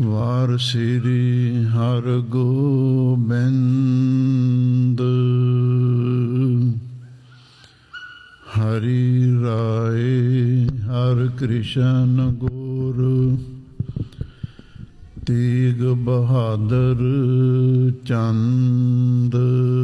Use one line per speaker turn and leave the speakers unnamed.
ਵਾਰ ਸ੍ਰੀ ਹਰਗੋਬਿੰਦ ਹਰਿ ਰਾਏ ਹਰਿ ਕ੍ਰਿਸ਼ਨ ਗੁਰ ਤੇਗ ਬਹਾਦਰ ਚੰਦ